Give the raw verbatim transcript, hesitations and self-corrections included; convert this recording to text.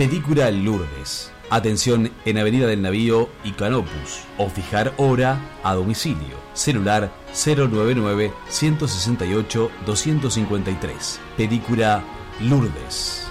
Pedicura Lourdes. Atención en Avenida del Navío y Canopus. O fijar hora a domicilio. Celular cero nueve nueve, uno seis ocho, dos cinco tres. Pedicura Lourdes.